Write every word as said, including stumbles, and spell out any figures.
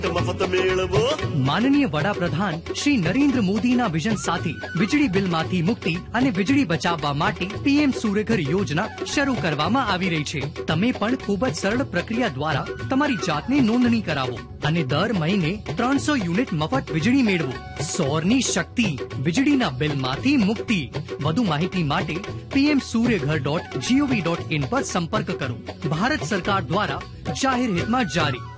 મફત મેળવો. માનનીય વડાપ્રધાન શ્રી નરેન્દ્ર મોદીના વિઝન સાથે વીજળી બિલમાંથી મુક્તિ અને વીજળી બચાવવા માટે પીએમ સૂર્યઘર યોજના શરૂ કરવામાં આવી રહી છે. તમે પણ ખૂબ જ સરળ પ્રક્રિયા દ્વારા તમારી જાતને નોંધણી કરાવો અને દર મહિને ત્રણસો યુનિટ મફત વીજળી મેળવો. સૌરની શક્તિ, વીજળીના બિલમાંથી મુક્તિ. વધુ માહિતી માટે PM Suryaghar dot GOV dot in પર સંપર્ક કરો. ભારત સરકાર દ્વારા જાહેર હિતમાં જારી.